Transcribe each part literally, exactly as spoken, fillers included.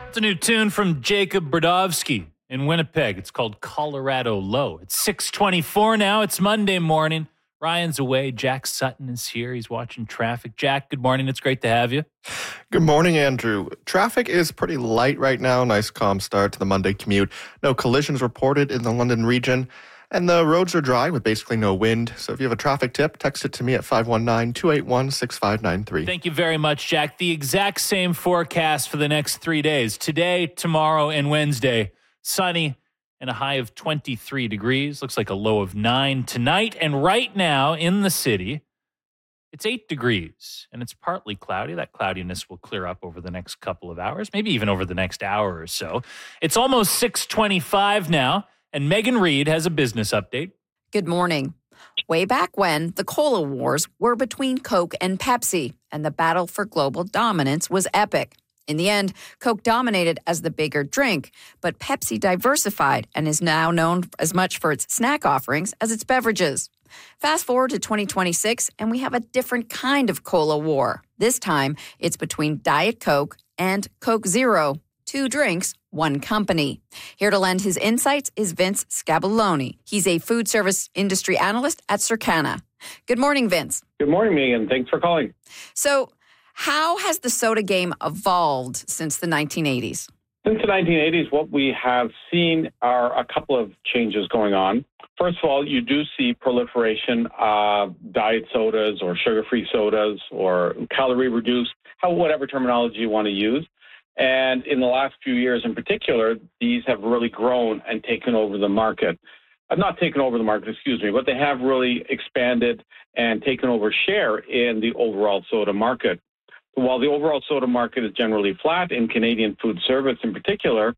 It's a new tune from Jacob Brodowski in Winnipeg. It's called Colorado Low. It's six twenty-four now. It's Monday morning. Ryan's away. Jack Sutton is here. He's watching traffic. Jack, good morning. It's great to have you. Good morning, Andrew. Traffic is pretty light right now. Nice calm start to the Monday commute. No collisions reported in the London region. And the roads are dry with basically no wind. So if you have a traffic tip, text it to me at five one nine, two eight one, six five nine three. Thank you very much, Jack. The exact same forecast for the next three days. Today, tomorrow, and Wednesday. Sunny and a high of twenty-three degrees. Looks like a low of nine tonight. And right now in the city, it's eight degrees. And it's partly cloudy. That cloudiness will clear up over the next couple of hours, maybe even over the next hour or so. It's almost six twenty-five now. And Megan Reid has a business update. Good morning. Way back when, the cola wars were between Coke and Pepsi, and the battle for global dominance was epic. In the end, Coke dominated as the bigger drink, but Pepsi diversified and is now known as much for its snack offerings as its beverages. Fast forward to twenty twenty-six, and we have a different kind of cola war. This time, it's between Diet Coke and Coke Zero. Two drinks, one company. Here to lend his insights is Vince Scaboloni. He's a food service industry analyst at Circana. Good morning, Vince. Good morning, Megan. Thanks for calling. So, how has the soda game evolved since the nineteen eighties? Since the nineteen eighties, what we have seen are a couple of changes going on. First of all, you do see proliferation of diet sodas or sugar-free sodas or calorie-reduced, how whatever terminology you want to use. And in the last few years in particular, these have really grown and taken over the market. Uh, not taken over the market, excuse me, but they have really expanded and taken over share in the overall soda market. So while the overall soda market is generally flat in Canadian food service in particular,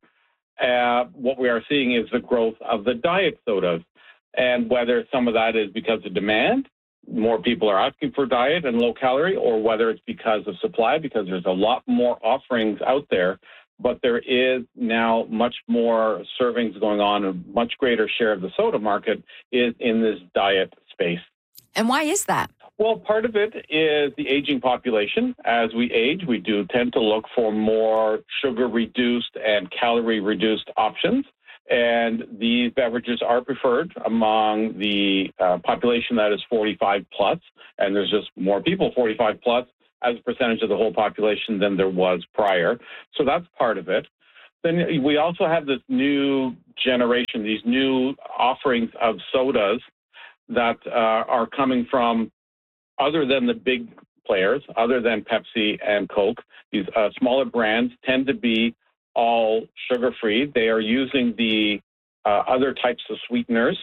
uh, what we are seeing is the growth of the diet sodas. And whether some of that is because of demand, more people are asking for diet and low calorie, or whether it's because of supply, because there's a lot more offerings out there, but there is now much more servings going on. A much greater share of the soda market is in this diet space. And why is that? Well, part of it is the aging population. As we age, we do tend to look for more sugar-reduced and calorie-reduced options. And these beverages are preferred among the uh, population that is forty-five plus, and there's just more people forty-five plus as a percentage of the whole population than there was prior. So that's part of it. Then we also have this new generation, these new offerings of sodas that uh, are coming from other than the big players, other than Pepsi and Coke. These uh, smaller brands tend to be all sugar-free. They are using the uh, other types of sweeteners,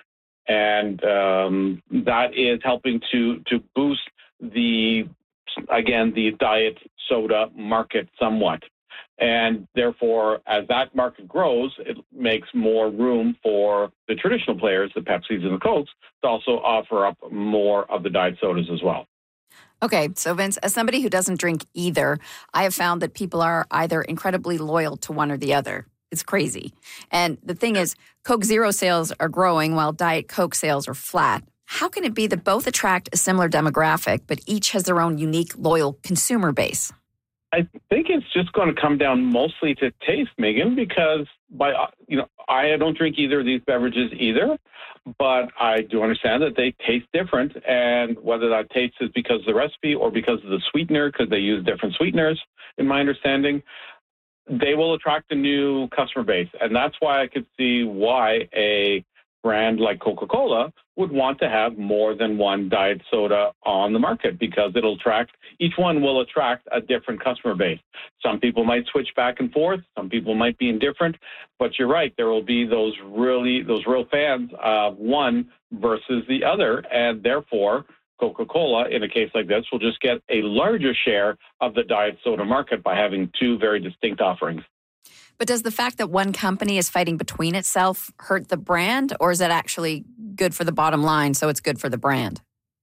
and um, that is helping to to boost the, again, the diet soda market somewhat. And therefore, as that market grows, it makes more room for the traditional players, the Pepsis and the Cokes, to also offer up more of the diet sodas as well. Okay, so Vince, as somebody who doesn't drink either, I have found that people are either incredibly loyal to one or the other. It's crazy. And the thing is, Coke Zero sales are growing while Diet Coke sales are flat. How can it be that both attract a similar demographic, but each has their own unique, loyal consumer base? I think it's just going to come down mostly to taste, Megan, because by you know I don't drink either of these beverages either, but I do understand that they taste different, and whether that taste is because of the recipe or because of the sweetener, because they use different sweeteners, in my understanding, they will attract a new customer base, and that's why I could see why a brand like Coca-Cola would want to have more than one diet soda on the market, because it'll attract, each one will attract a different customer base. Some people might switch back and forth. Some people might be indifferent, but you're right. There will be those really, those real fans of one versus the other. And therefore, Coca-Cola, in a case like this, will just get a larger share of the diet soda market by having two very distinct offerings. But does the fact that one company is fighting between itself hurt the brand, or is it actually good for the bottom line, so it's good for the brand?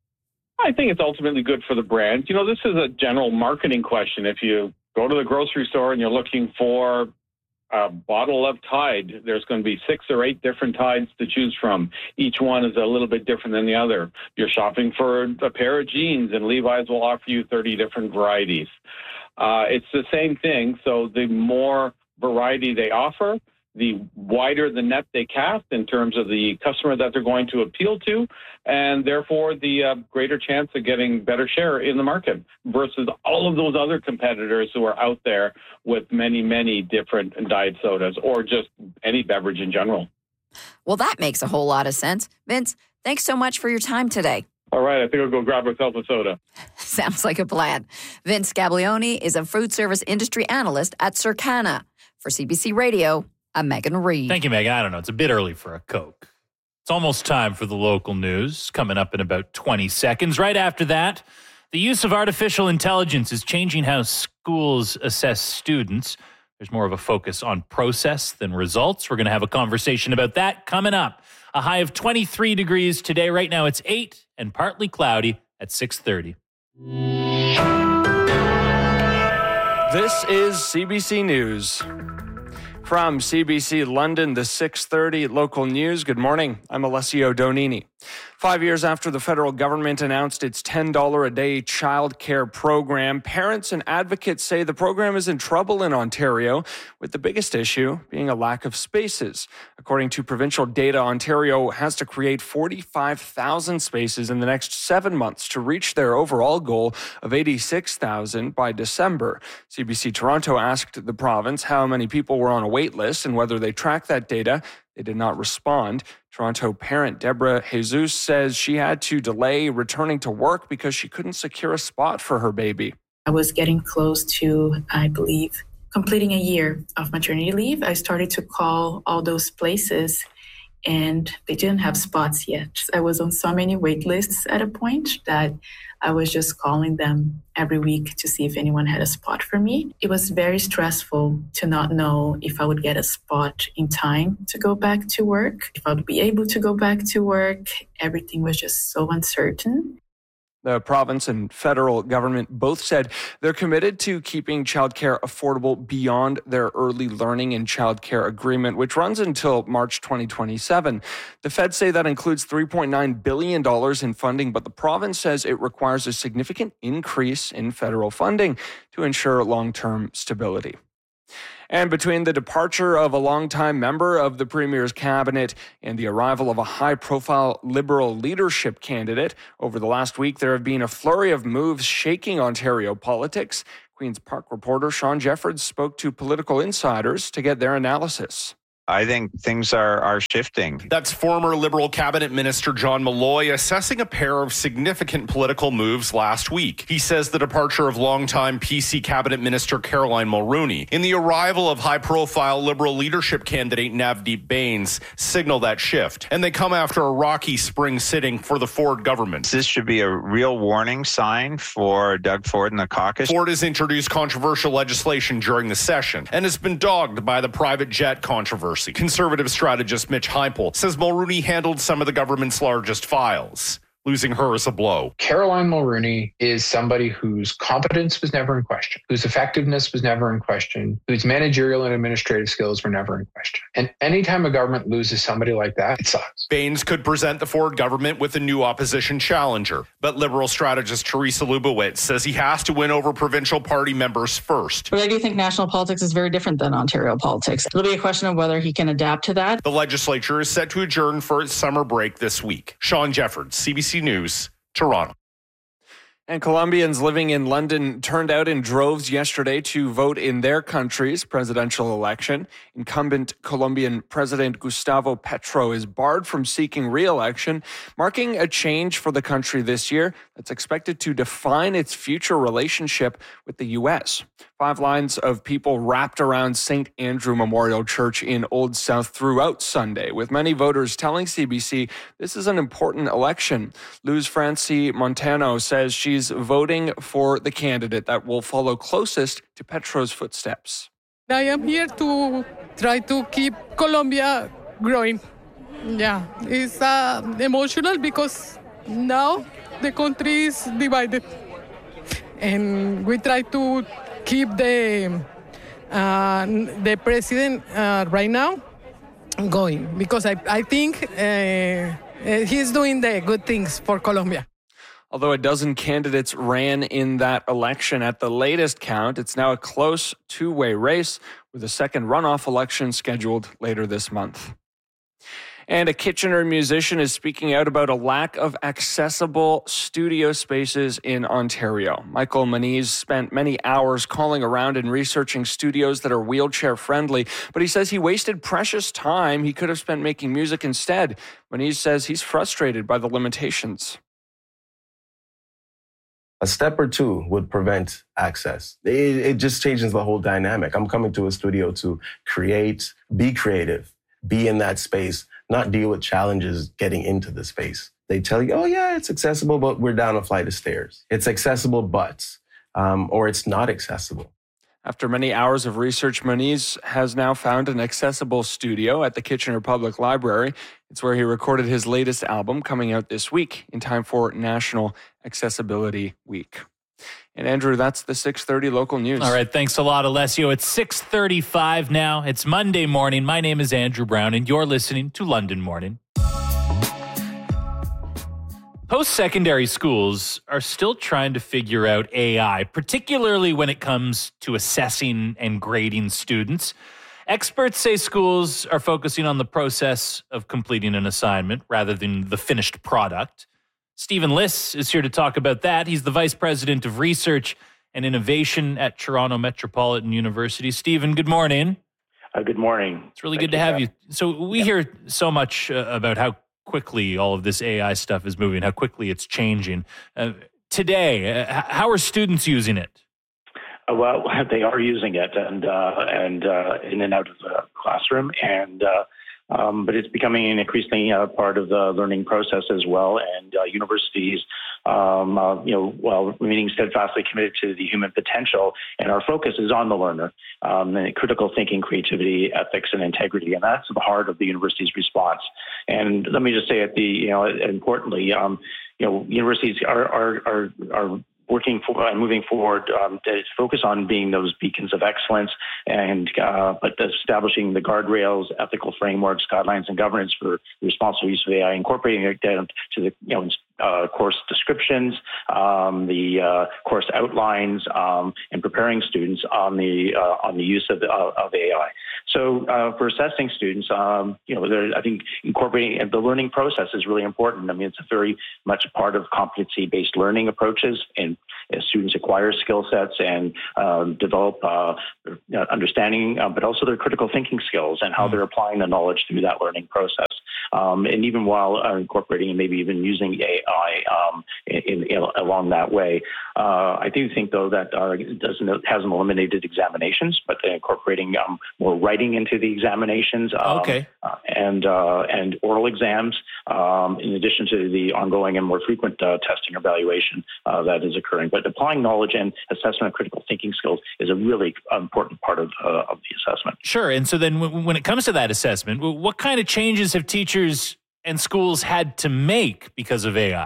I think it's ultimately good for the brand. You know, this is a general marketing question. If you go to the grocery store and you're looking for a bottle of Tide, there's going to be six or eight different Tides to choose from. Each one is a little bit different than the other. You're shopping for a pair of jeans, and Levi's will offer you thirty different varieties. Uh, it's the same thing. So the more variety they offer, the wider the net they cast in terms of the customer that they're going to appeal to, and therefore the uh, greater chance of getting better share in the market versus all of those other competitors who are out there with many, many different diet sodas or just any beverage in general. Well, that makes a whole lot of sense. Vince, thanks so much for your time today. All right, I think I'll go grab myself a soda. Sounds like a plan. Vince Gaglione is a food service industry analyst at Circana. For C B C Radio, I'm Megan Reed. Thank you, Megan. I don't know. It's a bit early for a Coke. It's almost time for the local news, coming up in about twenty seconds. Right after that, the use of artificial intelligence is changing how schools assess students. There's more of a focus on process than results. We're going to have a conversation about that coming up. A high of twenty-three degrees today. Right now it's eight and partly cloudy at six thirty. This is C B C News. From C B C London, the six thirty local news. Good morning. I'm Alessio Donini. Five years after the federal government announced its ten dollars a day child care program, parents and advocates say the program is in trouble in Ontario, with the biggest issue being a lack of spaces. According to provincial data, Ontario has to create forty-five thousand spaces in the next seven months to reach their overall goal of eighty-six thousand by December. C B C Toronto asked the province how many people were on a wait list and whether they tracked that data. They did not respond. Toronto parent Deborah Jesus says she had to delay returning to work because she couldn't secure a spot for her baby. I was getting close to, I believe, completing a year of maternity leave. I started to call all those places and they didn't have spots yet. I was on so many wait lists at a point that I was just calling them every week to see if anyone had a spot for me. It was very stressful to not know if I would get a spot in time to go back to work, if I would be able to go back to work. Everything was just so uncertain. The province and federal government both said they're committed to keeping childcare affordable beyond their early learning and childcare agreement, which runs until March twenty twenty-seven. The feds say that includes three point nine billion dollars in funding, but the province says it requires a significant increase in federal funding to ensure long-term stability. And between the departure of a longtime member of the Premier's cabinet and the arrival of a high-profile Liberal leadership candidate, over the last week there have been a flurry of moves shaking Ontario politics. Queen's Park reporter Sean Jeffords spoke to political insiders to get their analysis. I think things are, are shifting. That's former Liberal Cabinet Minister John Malloy assessing a pair of significant political moves last week. He says the departure of longtime P C Cabinet Minister Caroline Mulroney and the arrival of high-profile Liberal leadership candidate Navdeep Bains signal that shift. And they come after a rocky spring sitting for the Ford government. This should be a real warning sign for Doug Ford and the caucus. Ford has introduced controversial legislation during the session and has been dogged by the private jet controversy. Conservative strategist Mitch Heipel says Mulroney handled some of the government's largest files. Losing her is a blow. Caroline Mulroney is somebody whose competence was never in question, whose effectiveness was never in question, whose managerial and administrative skills were never in question. And anytime a government loses somebody like that, it sucks. Bains could present the Ford government with a new opposition challenger, but Liberal strategist Teresa Lubowitz says he has to win over provincial party members first. But I do think national politics is very different than Ontario politics. It'll be a question of whether he can adapt to that. The legislature is set to adjourn for its summer break this week. Sean Jeffords, C B C News, Toronto. And Colombians living in London turned out in droves yesterday to vote in their country's presidential election. Incumbent Colombian President Gustavo Petro is barred from seeking re-election, marking a change for the country this year that's expected to define its future relationship with the U S. Five lines of people wrapped around Saint Andrew Memorial Church in Old South throughout Sunday, with many voters telling C B C this is an important election. Luz Francie Montano says she's voting for the candidate that will follow closest to Petro's footsteps. I am here to try to keep Colombia growing. Yeah, it's uh, emotional because now the country is divided. And we try to keep the uh, the president uh, right now going because I, I think uh, he's doing the good things for Colombia. Although a dozen candidates ran in that election at the latest count, it's now a close two-way race with a second runoff election scheduled later this month. And a Kitchener musician is speaking out about a lack of accessible studio spaces in Ontario. Michael Maniz spent many hours calling around and researching studios that are wheelchair-friendly, but he says he wasted precious time he could have spent making music instead. Maniz says he's frustrated by the limitations. A step or two would prevent access. It, it just changes the whole dynamic. I'm coming to a studio to create, be creative, be in that space, not deal with challenges getting into the space. They tell you, oh yeah, it's accessible, but we're down a flight of stairs. It's accessible, but, um, or it's not accessible. After many hours of research, Maniz has now found an accessible studio at the Kitchener Public Library. It's where he recorded his latest album, coming out this week in time for National Accessibility Week. And Andrew, that's the six thirty local news. All right, thanks a lot, Alessio. It's six thirty-five now. It's Monday morning. My name is Andrew Brown, and you're listening to London Morning. Post-secondary schools are still trying to figure out A I, particularly when it comes to assessing and grading students. Experts say schools are focusing on the process of completing an assignment rather than the finished product. Stephen Liss is here to talk about that. He's the Vice President of Research and Innovation at Toronto Metropolitan University. Stephen, good morning. Uh, good morning. It's really Thank good to have you. you. So we yeah. hear so much uh, about how quickly all of this A I stuff is moving, how quickly it's changing. Uh, today, uh, how are students using it? Uh, well, they are using it and uh, and uh, in and out of the classroom, and uh, um, but it's becoming an increasingly uh, part of the learning process as well. And uh, universities, um, uh, you know, while remaining steadfastly committed to the human potential, and our focus is on the learner, um, and critical thinking, creativity, ethics, and integrity, and that's the heart of the university's response. And let me just say, at the you know, importantly, um, you know, universities are are are, are working for and uh, moving forward um, to focus on being those beacons of excellence, and uh, but establishing the guardrails, ethical frameworks, guidelines, and governance for the responsible use of A I, incorporating it to the you know uh, course descriptions, um, the uh, course outlines, um, and preparing students on the uh, on the use of uh, of A I. So uh, for assessing students, um, you know, I think incorporating the learning process is really important. I mean, it's a very much a part of competency-based learning approaches, and as students acquire skill sets and um, develop uh, understanding, uh, but also their critical thinking skills and how they're applying the knowledge through that learning process. Um, and even while uh, incorporating and maybe even using A I um, in, in, along that way. Uh, I do think, though, that uh, it doesn't, it hasn't eliminated examinations, but incorporating um, more writing into the examinations um, okay. uh, and uh, and oral exams, um, in addition to the ongoing and more frequent uh, testing or evaluation uh, that is occurring. But applying knowledge and assessment of critical thinking skills is a really important part of, uh, of the assessment. Sure. And so then w- when it comes to that assessment, what kind of changes have teachers and schools had to make because of A I?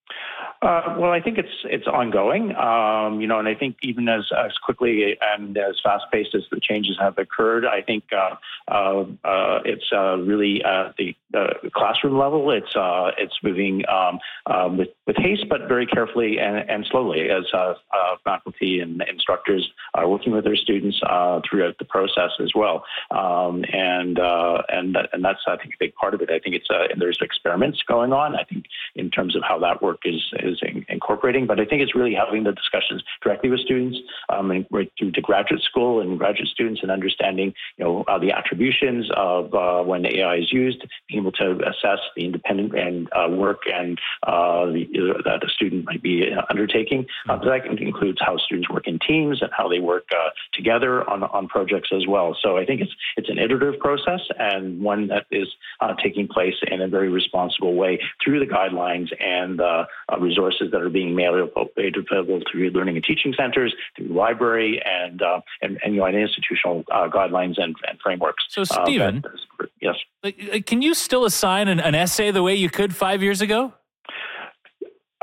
Uh, well, I think it's it's ongoing, um, you know, and I think even as, as quickly and as fast-paced as the changes have occurred, I think uh, uh, uh, it's uh, really uh, the, the classroom level. It's uh, it's moving um, uh, with with haste, but very carefully and, and slowly, as uh, uh, faculty and instructors are working with their students uh, throughout the process as well. Um, and uh, and that, and that's I think a big part of it. I think it's uh, there's experiments going on. I think in terms of how that work is. is incorporating, but I think it's really having the discussions directly with students, um, and right through to graduate school and graduate students, and understanding, you know, uh, the attributions of uh, when A I is used, being able to assess the independent and uh, work and uh, the, that a student might be undertaking. Uh, so that includes how students work in teams and how they work uh, together on on projects as well. So I think it's it's an iterative process, and one that is uh, taking place in a very responsible way through the guidelines and uh, uh, resources that are being made available through learning and teaching centers, through library, and uh, and, and you know, and institutional uh, guidelines and, and frameworks. So, Stephen, uh, that, yes, like, can you still assign an, an essay the way you could five years ago?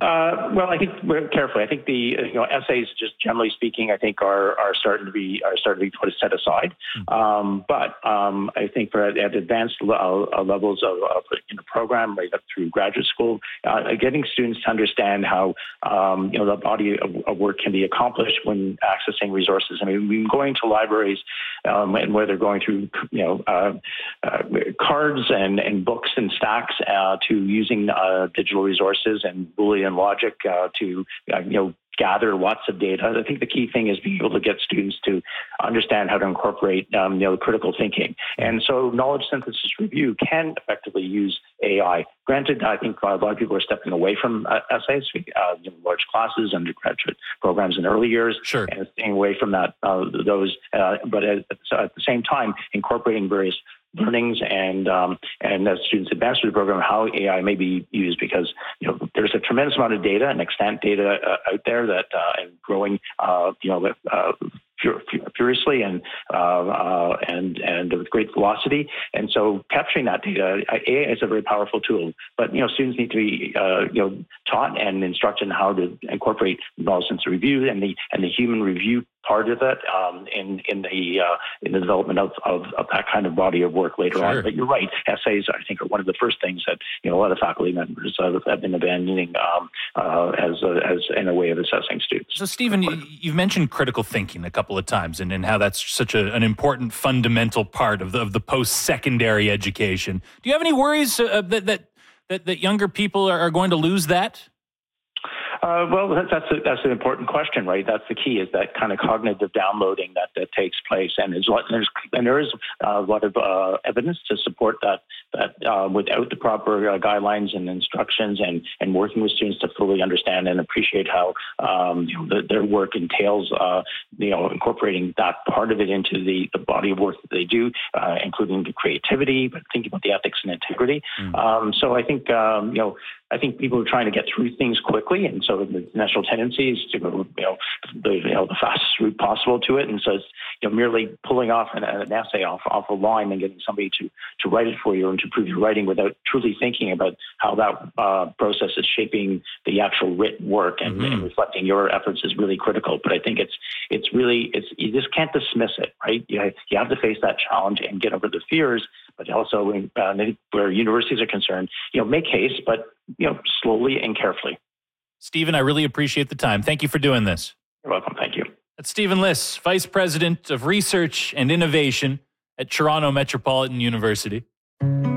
Uh, well, I think carefully. I think the you know essays, just generally speaking, I think are are starting to be are starting to be put set aside. Mm-hmm. Um, but um, I think for at, at advanced uh, levels of, of in the program, right up through graduate school, uh, getting students to understand how um, you know the body of, of work can be accomplished when accessing resources. I mean, we've been going to libraries um, and where they're going through you know uh, uh, cards and, and books and stacks uh, to using uh, digital resources and Boolean logic uh, to uh, you know gather lots of data. I think the key thing is being able to get students to understand how to incorporate um, you know critical thinking. And so knowledge synthesis review can effectively use A I. Granted, I think a lot of people are stepping away from uh, essays, uh, you know, large classes, undergraduate programs in early years, sure. and staying away from that. Uh, those, uh, but at, at the same time, incorporating various learnings and um, and as students advance through the program, how A I may be used, because you know there's a tremendous amount of data and extant data uh, out there that uh, and growing uh, you know uh, furiously and uh, uh, and and with great velocity. And so capturing that data, A I is a very powerful tool. But you know students need to be uh, you know taught and instructed in how to incorporate knowledge synthesis review and the and the human review part of it um, in in the uh, in the development of, of, of that kind of body of work later sure. on. But you're right, essays I think are one of the first things that you know a lot of faculty members uh, have been abandoning um, uh, as a, as in a way of assessing students. So Stephen, you've mentioned critical thinking a couple of times, and, and how that's such a, an important fundamental part of the of the post-secondary education. Do you have any worries uh, that, that that that younger people are, are going to lose that? Uh, well, that's a, that's an important question, right? That's the key, is that kind of cognitive downloading that, that takes place, and there's there's and there is a lot of uh, evidence to support that that uh, without the proper uh, guidelines and instructions, and, and working with students to fully understand and appreciate how um, you know, the, their work entails, uh, you know, incorporating that part of it into the, the body of work that they do, uh, including the creativity, but thinking about the ethics and integrity. Mm. Um, so I think um, you know. I think people are trying to get through things quickly, and so the natural tendency is to go, you know, the, you know, the fastest route possible to it. And so it's, you know, merely pulling off an, an essay off, off a line and getting somebody to, to write it for you and to prove your writing without truly thinking about how that uh, process is shaping the actual written work and, mm-hmm. and reflecting your efforts is really critical. But I think it's it's really, it's you just can't dismiss it, right? You, you have to face that challenge and get over the fears, but also uh, where universities are concerned, you know, make haste, but you know, slowly and carefully. Stephen, I really appreciate the time. Thank you for doing this. You're welcome. Thank you. That's Stephen Liss, Vice President of Research and Innovation at Toronto Metropolitan University.